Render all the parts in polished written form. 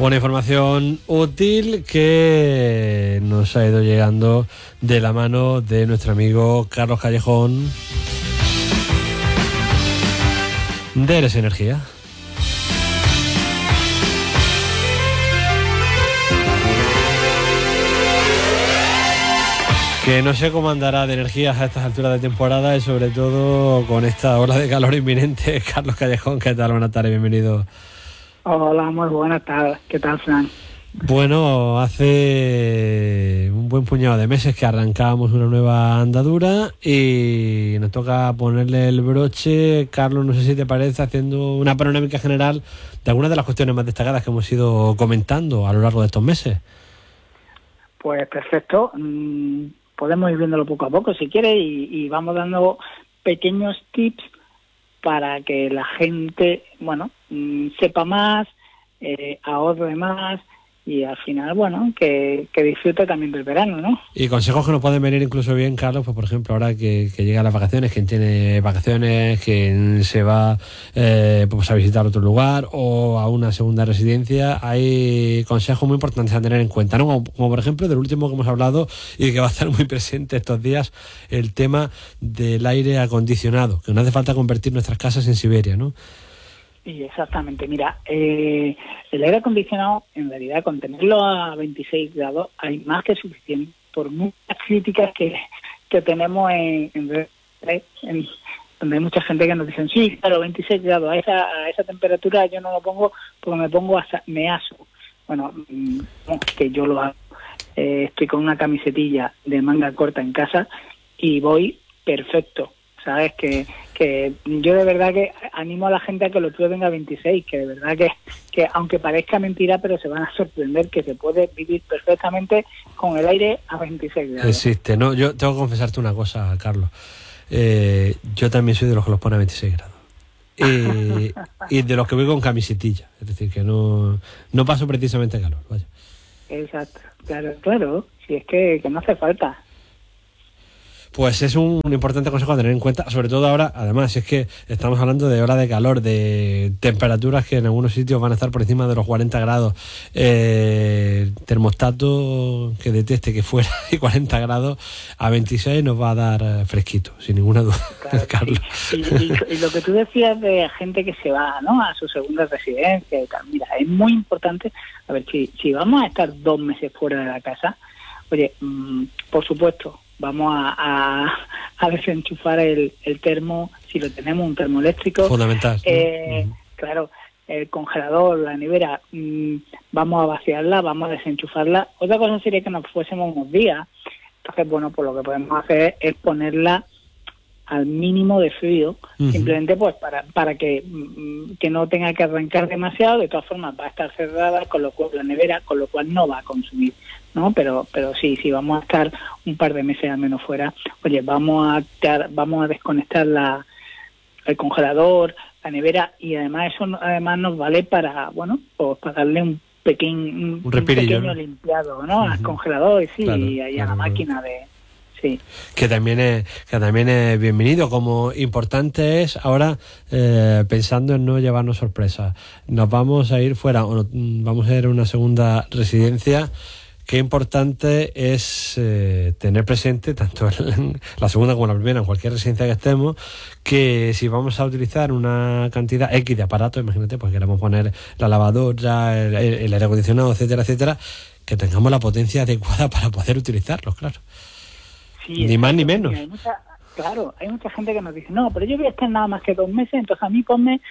Una información útil que nos ha ido llegando de la mano de nuestro amigo Carlos Callejón de Eres Energía. Que no sé cómo andará de energías a estas alturas de temporada y sobre todo con esta ola de calor inminente. Carlos Callejón, ¿qué tal? Buenas tardes, bienvenido. Hola, muy buenas tardes. ¿Qué tal, Fran? Bueno, hace un buen puñado de meses que arrancábamos una nueva andadura y nos toca ponerle el broche. Carlos, no sé si te parece, haciendo una panorámica general de algunas de las cuestiones más destacadas que hemos ido comentando a lo largo de estos meses. Pues perfecto. Podemos ir viéndolo poco a poco si quieres y vamos dando pequeños tips para que la gente, sepa más, ahorre más y al final, que disfrute también del verano, ¿no? Y consejos que nos pueden venir incluso bien, Carlos, pues por ejemplo, ahora que llegan las vacaciones, quien tiene vacaciones, quien se va a visitar otro lugar o a una segunda residencia, hay consejos muy importantes a tener en cuenta, ¿no? Como por ejemplo, del último que hemos hablado y que va a estar muy presente estos días, el tema del aire acondicionado, que no hace falta convertir nuestras casas en Siberia, ¿no? Sí, exactamente. Mira, el aire acondicionado, en realidad, con tenerlo a 26 grados, hay más que suficiente, por muchas críticas que tenemos en donde hay mucha gente que nos dicen, sí, claro, 26 grados, a esa temperatura yo no lo pongo porque me aso. Bueno, que yo lo hago. Estoy con una camisetilla de manga corta en casa y voy perfecto. ¿Sabes? Que yo de verdad que animo a la gente a que lo prueben a 26, que de verdad que aunque parezca mentira, pero se van a sorprender que se puede vivir perfectamente con el aire a 26 grados. Existe, ¿no? Yo tengo que confesarte una cosa, Carlos. Yo también soy de los que los pone a 26 grados. Y de los que voy con camisetilla. Es decir, que no paso precisamente calor, vaya. Exacto, claro. Si es que no hace falta. Pues es un importante consejo a tener en cuenta, sobre todo ahora, además, es que estamos hablando de ola de calor, de temperaturas que en algunos sitios van a estar por encima de los 40 grados, termostato que detecte que fuera de 40 grados a 26 nos va a dar fresquito, sin ninguna duda, claro, Carlos. Y lo que tú decías de gente que se va, ¿no?, a su segunda residencia y tal, mira, es muy importante, a ver, si vamos a estar 2 meses fuera de la casa, oye, por supuesto, vamos a desenchufar el termo, si lo tenemos, un termo eléctrico. Fundamental. Claro, el congelador, la nevera, vamos a vaciarla, vamos a desenchufarla. Otra cosa sería que nos fuésemos unos días. Entonces, pues lo que podemos hacer es ponerla al mínimo de frío, simplemente pues para que no tenga que arrancar demasiado. De todas formas va a estar cerrada, con lo cual la nevera, con lo cual no va a consumir, ¿no? Pero sí, vamos a estar un par de meses al menos fuera, oye, vamos a desconectar el congelador, la nevera, y además eso nos vale para darle un pequeño limpiado, ¿no? Al congelador, sí, claro, y a la máquina de... Sí. Que también es bienvenido. Como importante es ahora, pensando en no llevarnos sorpresas, nos vamos a ir fuera o vamos a ir a una segunda residencia. Qué importante es tener presente, tanto en la segunda como la primera, en cualquier residencia que estemos, que si vamos a utilizar una cantidad X de aparatos, imagínate, pues queremos poner la lavadora, el aire acondicionado, etcétera, que tengamos la potencia adecuada para poder utilizarlos, claro. Sí, ni más ni menos. Hay mucha gente que nos dice, no, pero yo voy a estar nada más que 2 meses, entonces a mí ponme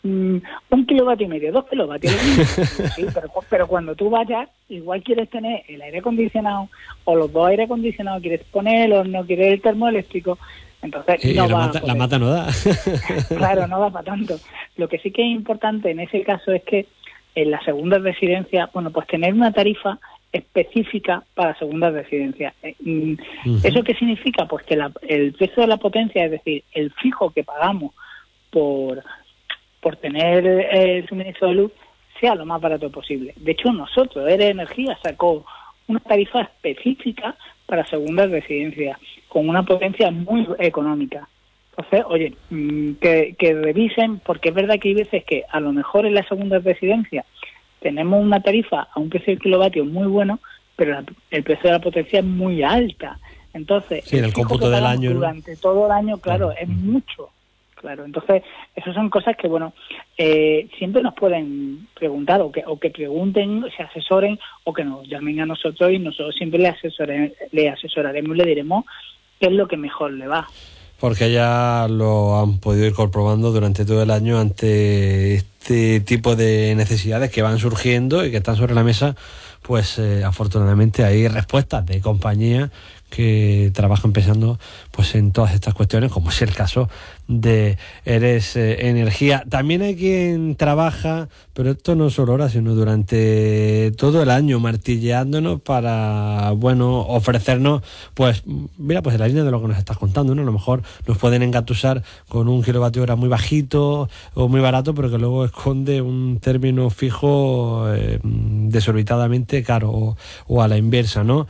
1,5 kilovatios, 2 kilovatios. Sí, pero cuando tú vayas, igual quieres tener el aire acondicionado o los 2 aire acondicionados, quieres poner o no quieres el termoeléctrico, entonces la mata no da. Claro, no da para tanto. Lo que sí que es importante en ese caso es que en la segunda residencia, pues tener una tarifa específica para segundas residencias. ¿Eso qué significa? Pues que el precio de la potencia, es decir, el fijo que pagamos por tener el suministro de luz, sea lo más barato posible. De hecho, nosotros, Eres Energía, sacó una tarifa específica para segundas residencias, con una potencia muy económica. Entonces, oye, que revisen, porque es verdad que hay veces que a lo mejor en la segunda residencia tenemos una tarifa a un precio del kilovatio muy bueno, pero el precio de la potencia es muy alta. Entonces, sí, en el cómputo del año, durante todo el año, claro, es mucho. Claro, entonces, esas son cosas que, bueno, siempre nos pueden preguntar o que pregunten, se asesoren o que nos llamen a nosotros y nosotros siempre le asesoraremos y le diremos qué es lo que mejor le va. Porque ya lo han podido ir comprobando durante todo el año ante este tipo de necesidades que van surgiendo y que están sobre la mesa, pues afortunadamente hay respuestas de compañías que trabajan pensando pues en todas estas cuestiones, como es el caso de Eres Energía. También hay quien trabaja, pero esto no solo ahora, sino durante todo el año, martilleándonos para, bueno, ofrecernos, pues, mira, pues en la línea de lo que nos estás contando, ¿no? A lo mejor nos pueden engatusar con un kilovatio hora muy bajito o muy barato, pero que luego esconde un término fijo desorbitadamente caro o a la inversa, ¿no?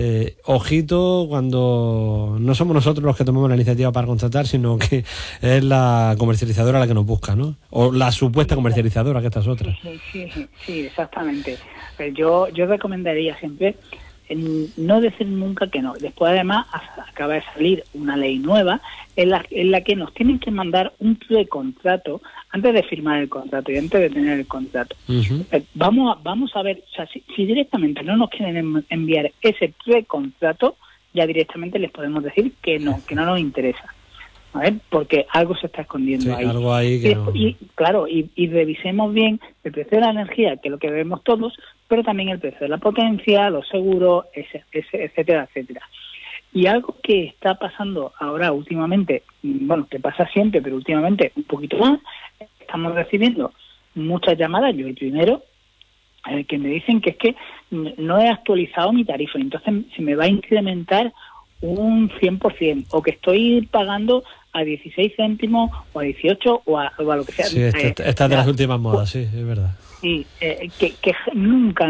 Ojito cuando no somos nosotros los que tomamos la iniciativa para contratar, sino que es la comercializadora la que nos busca, ¿no? O la supuesta comercializadora, que esta es otra. Sí, exactamente. Yo recomendaría siempre no decir nunca que no. Después, además, acaba de salir una ley nueva en la que nos tienen que mandar un precontrato antes de firmar el contrato y antes de tener el contrato. Uh-huh. Vamos a ver, o sea, si directamente no nos quieren enviar ese precontrato, ya directamente les podemos decir que no nos interesa. A ver, porque algo se está escondiendo ahí. Algo ahí que y revisemos bien el precio de la energía, que es lo que vemos todos, pero también el precio de la potencia, los seguros, etcétera, etcétera. Y algo que está pasando ahora últimamente, bueno, que pasa siempre, pero últimamente un poquito más, estamos recibiendo muchas llamadas, yo el primero, que me dicen que es que no he actualizado mi tarifa, entonces se me va a incrementar un 100%, o que estoy pagando a 16 céntimos o a 18 o a lo que sea. Sí, esta es de las últimas modas, sí, es verdad. Sí, que nunca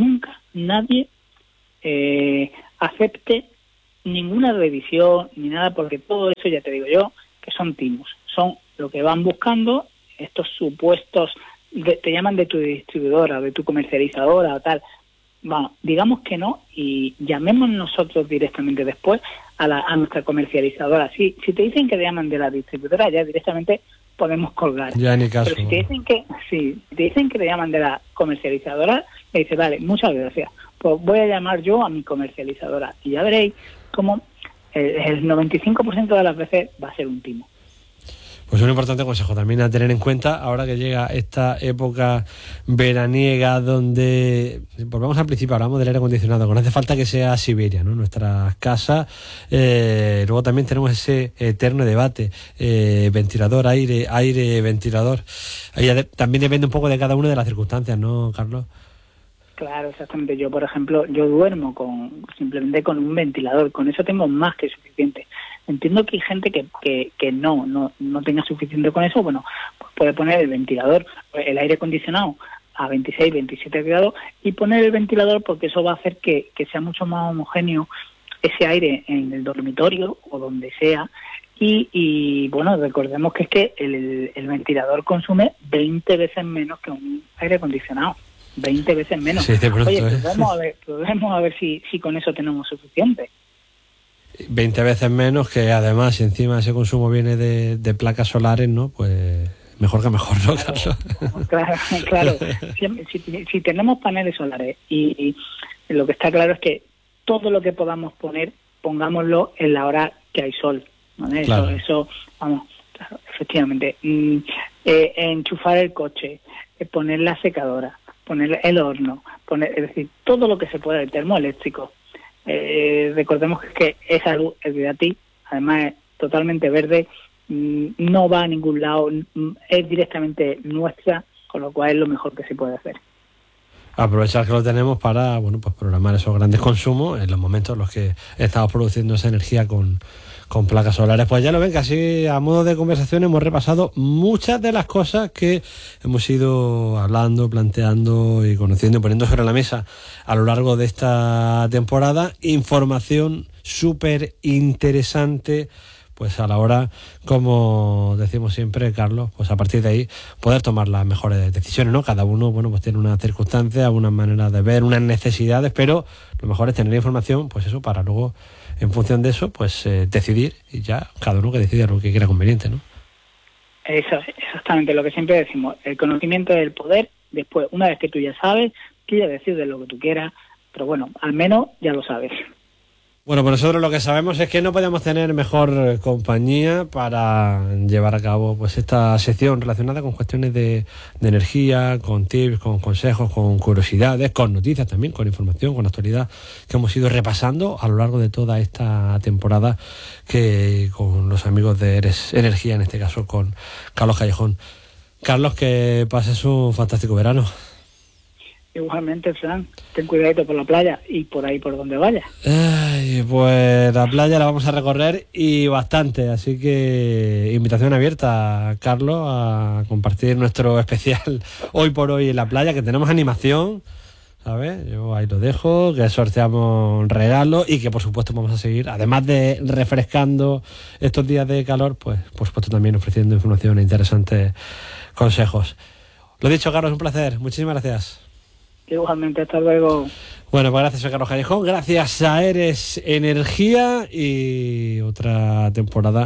nadie acepte ninguna revisión ni nada, porque todo eso, ya te digo yo, que son timos, son lo que van buscando estos supuestos, te llaman de tu distribuidora, de tu comercializadora o tal. Bueno, digamos que no y llamemos nosotros directamente después a nuestra comercializadora. Si te dicen que te llaman de la distribuidora, ya directamente podemos colgar. Ya ni caso. Pero si te dicen que te llaman de la comercializadora, le dices, vale, muchas gracias, pues voy a llamar yo a mi comercializadora y ya veréis cómo el 95% de las veces va a ser un timo. Pues un importante consejo también a tener en cuenta ahora que llega esta época veraniega donde, volvamos al principio, hablamos del aire acondicionado, que no hace falta que sea Siberia, ¿no? Nuestras casas, luego también tenemos ese eterno debate, ventilador, aire, ventilador. Ahí también depende un poco de cada una de las circunstancias, ¿no, Carlos? Claro, exactamente. Yo, por ejemplo, duermo simplemente con un ventilador, con eso tengo más que suficiente. Entiendo que hay gente que no tenga suficiente con eso, bueno, pues puede poner el ventilador, el aire acondicionado a 26, 27 grados y poner el ventilador porque eso va a hacer que sea mucho más homogéneo ese aire en el dormitorio o donde sea. Y bueno, recordemos que es que el ventilador consume 20 veces menos que un aire acondicionado. 20 veces menos. Sí, de pronto, oye, probemos a ver si con eso tenemos suficiente. 20 veces menos, que además, si encima ese consumo viene de placas solares, ¿no? Pues mejor que mejor, ¿no, Carlos? Claro. Si tenemos paneles solares y lo que está claro es que todo lo que podamos poner, pongámoslo en la hora que hay sol, ¿vale? Claro. Eso, vamos, claro, efectivamente. Enchufar el coche, poner la secadora, poner el horno, es decir, todo lo que se pueda, el termoeléctrico. Recordemos que esa luz es gratis, además es totalmente verde, no va a ningún lado, es directamente nuestra, con lo cual es lo mejor que se puede hacer. Aprovechar que lo tenemos para, bueno, pues programar esos grandes consumos en los momentos en los que estamos produciendo esa energía con placas solares. Pues ya lo ven, que así a modo de conversación hemos repasado muchas de las cosas que hemos ido hablando, planteando y conociendo y poniendo sobre la mesa a lo largo de esta temporada. Información súper interesante pues a la hora, como decimos siempre, Carlos, pues a partir de ahí poder tomar las mejores decisiones, ¿no? Cada uno, bueno, pues tiene unas circunstancias, una manera de ver, unas necesidades, pero lo mejor es tener información, pues eso, para luego, en función de eso, pues decidir, y ya cada uno que decida lo que quiera conveniente, ¿no? Eso es exactamente lo que siempre decimos, el conocimiento es el poder. Después, una vez que tú ya sabes, tú ya decides lo que tú quieras, pero bueno, al menos ya lo sabes. Bueno, pues nosotros lo que sabemos es que no podemos tener mejor compañía para llevar a cabo pues esta sección relacionada con cuestiones de energía, con tips, con consejos, con curiosidades, con noticias también, con información, con actualidad que hemos ido repasando a lo largo de toda esta temporada que con los amigos de Eres Energía, en este caso con Carlos Callejón. Carlos, que pases un fantástico verano. Igualmente, Fran, ten cuidadito por la playa y por ahí por donde vayas. Pues la playa la vamos a recorrer y bastante, así que invitación abierta, Carlos, a compartir nuestro especial hoy por hoy en la playa, que tenemos animación, ¿sabes? Yo ahí lo dejo, que sorteamos regalos y que por supuesto vamos a seguir, además de refrescando estos días de calor, pues por supuesto también ofreciendo información e interesantes consejos. Lo dicho, Carlos, un placer, muchísimas gracias. Igualmente, hasta luego. Bueno, pues gracias a Carlos Callejón, gracias a Eres Energía y otra temporada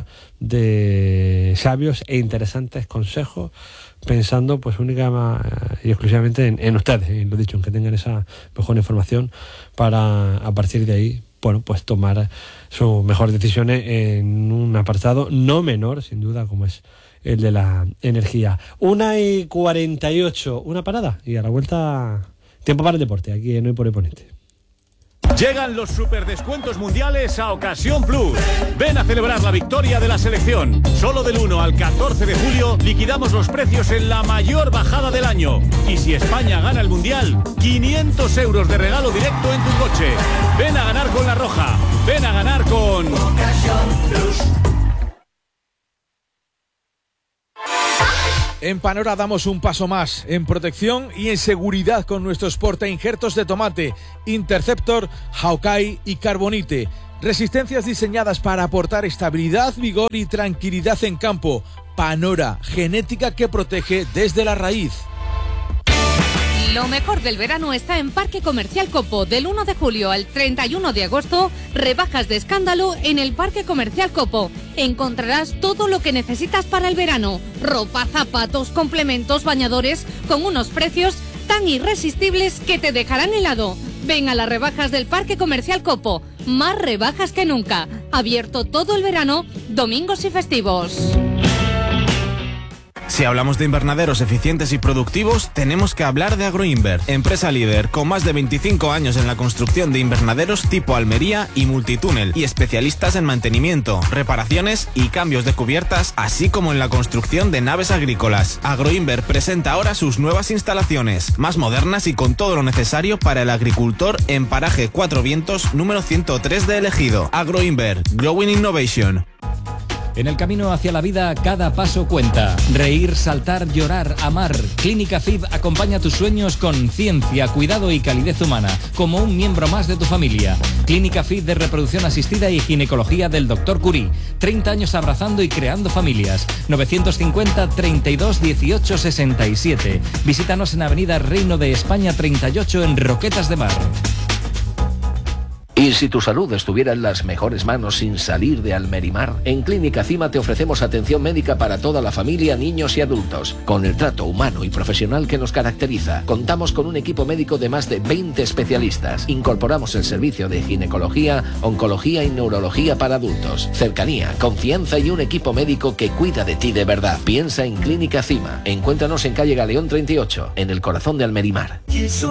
de sabios e interesantes consejos, pensando pues única y exclusivamente en ustedes, y lo dicho, en que tengan esa mejor información para a partir de ahí, bueno, pues tomar sus mejores decisiones en un apartado no menor, sin duda, como es el de la energía. 1:48, una parada y a la vuelta tiempo para el deporte, aquí en Hoy por Hoy Ponente. Llegan los superdescuentos mundiales a Ocasión Plus. Ven a celebrar la victoria de la selección. Solo del 1 al 14 de julio liquidamos los precios en la mayor bajada del año. Y si España gana el mundial, 500 euros de regalo directo en tu coche. Ven a ganar con La Roja. Ven a ganar con Ocasión Plus. En Panora damos un paso más en protección y en seguridad con nuestros portainjertos de tomate, Interceptor, Hawkeye y Carbonite. Resistencias diseñadas para aportar estabilidad, vigor y tranquilidad en campo. Panora, genética que protege desde la raíz. Lo mejor del verano está en Parque Comercial Copo. Del 1 de julio al 31 de agosto, rebajas de escándalo en el Parque Comercial Copo. Encontrarás todo lo que necesitas para el verano. Ropa, zapatos, complementos, bañadores, con unos precios tan irresistibles que te dejarán helado. Ven a las rebajas del Parque Comercial Copo. Más rebajas que nunca. Abierto todo el verano, domingos y festivos. Si hablamos de invernaderos eficientes y productivos, tenemos que hablar de Agroinver, empresa líder con más de 25 años en la construcción de invernaderos tipo Almería y multitúnel, y especialistas en mantenimiento, reparaciones y cambios de cubiertas, así como en la construcción de naves agrícolas. Agroinver presenta ahora sus nuevas instalaciones, más modernas y con todo lo necesario para el agricultor en Paraje Cuatro Vientos, número 103 de El Ejido. Agroinver, Growing Innovation. En el camino hacia la vida, cada paso cuenta. Reír, saltar, llorar, amar. Clínica FID acompaña tus sueños con ciencia, cuidado y calidez humana, como un miembro más de tu familia. Clínica FID de reproducción asistida y ginecología del Dr. Curie. 30 años abrazando y creando familias. 950 32 18 67. Visítanos en Avenida Reino de España 38 en Roquetas de Mar. Y si tu salud estuviera en las mejores manos sin salir de Almerimar, en Clínica Cima te ofrecemos atención médica para toda la familia, niños y adultos. Con el trato humano y profesional que nos caracteriza, contamos con un equipo médico de más de 20 especialistas. Incorporamos el servicio de ginecología, oncología y neurología para adultos. Cercanía, confianza y un equipo médico que cuida de ti de verdad. Piensa en Clínica Cima. Encuéntranos en calle Galeón 38, en el corazón de Almerimar.